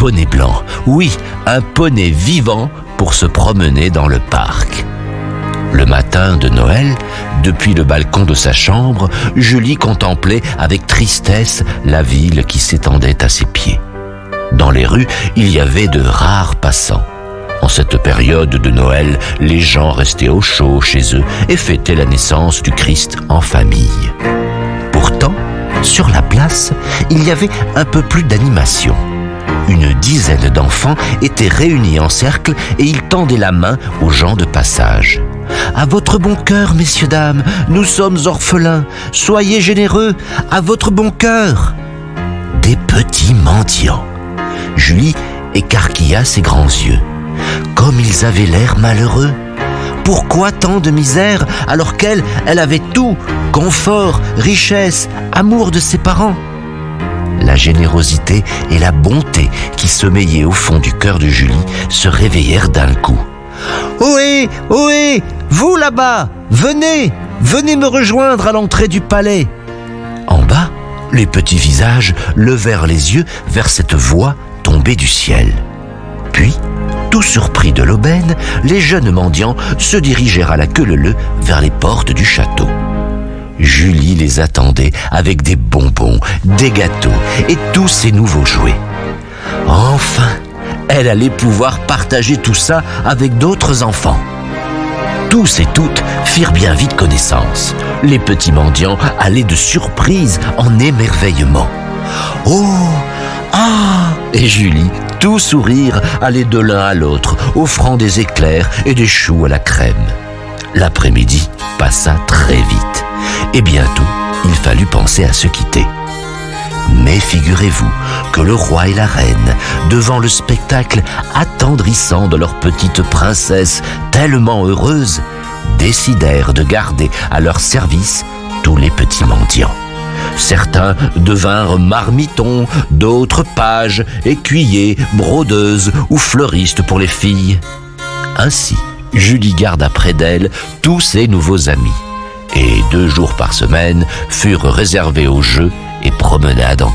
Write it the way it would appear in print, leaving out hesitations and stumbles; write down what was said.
poney blanc. Oui, un poney vivant pour se promener dans le parc. Le matin de Noël, depuis le balcon de sa chambre, Julie contemplait avec tristesse la ville qui s'étendait à ses pieds. Dans les rues, il y avait de rares passants. En cette période de Noël, les gens restaient au chaud chez eux et fêtaient la naissance du Christ en famille. Pourtant, sur la place, il y avait un peu plus d'animation. Une dizaine d'enfants étaient réunis en cercle et ils tendaient la main aux gens de passage. « À votre bon cœur, messieurs, dames, nous sommes orphelins. Soyez généreux, à votre bon cœur. » Des petits mendiants. Julie écarquilla ses grands yeux. Comme ils avaient l'air malheureux. Pourquoi tant de misère alors qu'elle avait tout, confort, richesse, amour de ses parents? La générosité et la bonté qui sommeillaient au fond du cœur de Julie se réveillèrent d'un coup. « Ohé, ohé, vous là-bas, venez me rejoindre à l'entrée du palais !» En bas, les petits visages levèrent les yeux vers cette voix tombée du ciel. Puis, tout surpris de l'aubaine, les jeunes mendiants se dirigèrent à la queue leu-leu vers les portes du château. Julie les attendait avec des bonbons, des gâteaux et tous ses nouveaux jouets. Enfin, elle allait pouvoir partager tout ça avec d'autres enfants. Tous et toutes firent bien vite connaissance. Les petits mendiants allaient de surprise en émerveillement. « Oh, ah !» Et Julie, tout sourire, allait de l'un à l'autre, offrant des éclairs et des choux à la crème. L'après-midi passa très vite. Et bientôt, il fallut penser à se quitter. Mais figurez-vous que le roi et la reine, devant le spectacle attendrissant de leur petite princesse tellement heureuse, décidèrent de garder à leur service tous les petits mendiants. Certains devinrent marmitons, d'autres pages, écuyers, brodeuses ou fleuristes pour les filles. Ainsi, Julie garda près d'elle tous ses nouveaux amis. Et 2 jours par semaine furent réservés aux jeux et promenades en